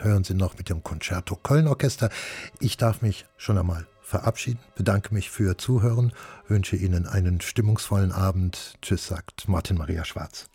hören Sie noch mit dem Concerto Köln Orchester. Ich darf mich schon einmal verabschieden, bedanke mich für Zuhören, wünsche Ihnen einen stimmungsvollen Abend. Tschüss, sagt Martin Maria Schwarz.